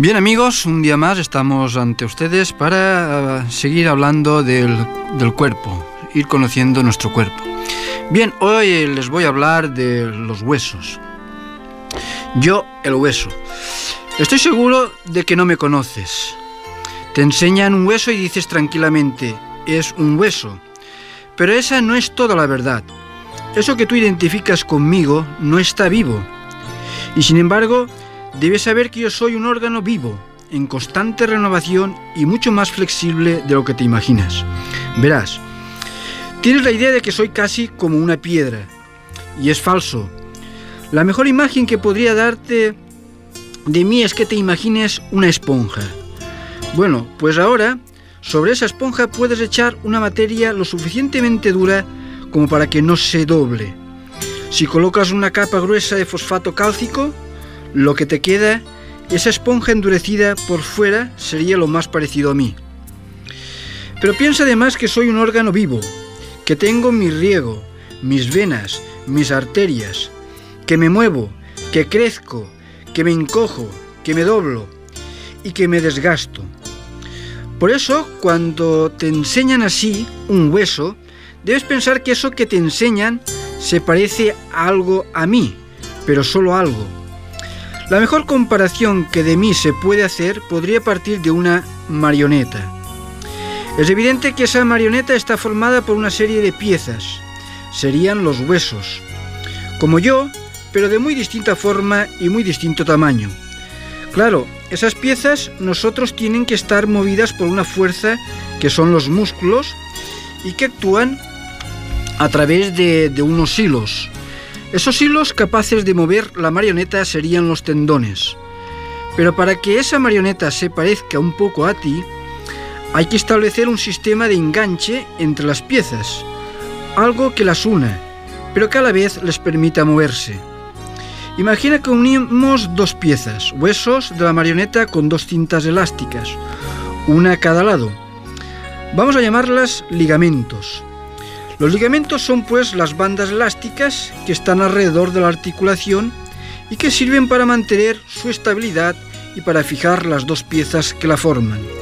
Bien amigos, un día más estamos ante ustedes para seguir hablando del cuerpo, ir conociendo nuestro cuerpo. Bien, hoy les voy a hablar de los huesos. Yo, el hueso. Estoy seguro de que no me conoces. Te enseñan un hueso y dices tranquilamente, es un hueso. Pero esa no es toda la verdad. Eso que tú identificas conmigo no está vivo. Y sin embargo, debes saber que yo soy un órgano vivo, en constante renovación y mucho más flexible de lo que te imaginas. Verás, tienes la idea de que soy casi como una piedra, y es falso. La mejor imagen que podría darte de mí es que te imagines una esponja. Bueno, pues ahora, sobre esa esponja puedes echar una materia lo suficientemente dura como para que no se doble. Si colocas una capa gruesa de fosfato cálcico, lo que te queda, esa esponja endurecida por fuera, sería lo más parecido a mí. Pero piensa además que soy un órgano vivo, que tengo mi riego, mis venas, mis arterias, que me muevo, que crezco, que me encojo, que me doblo y que me desgasto. Por eso, cuando te enseñan así un hueso, debes pensar que eso que te enseñan se parece algo a mí, pero solo algo. La mejor comparación que de mí se puede hacer podría partir de una marioneta. Es evidente que esa marioneta está formada por una serie de piezas. Serían los huesos. Como yo, pero de muy distinta forma y muy distinto tamaño. Claro, esas piezas nosotros tienen que estar movidas por una fuerza que son los músculos y que actúan a través de unos hilos. Esos hilos capaces de mover la marioneta serían los tendones. Pero para que esa marioneta se parezca un poco a ti, hay que establecer un sistema de enganche entre las piezas, algo que las una, pero que a la vez les permita moverse. Imagina que unimos dos piezas, huesos de la marioneta con dos cintas elásticas, una a cada lado. Vamos a llamarlas ligamentos. Los ligamentos son pues las bandas elásticas que están alrededor de la articulación y que sirven para mantener su estabilidad y para fijar las dos piezas que la forman.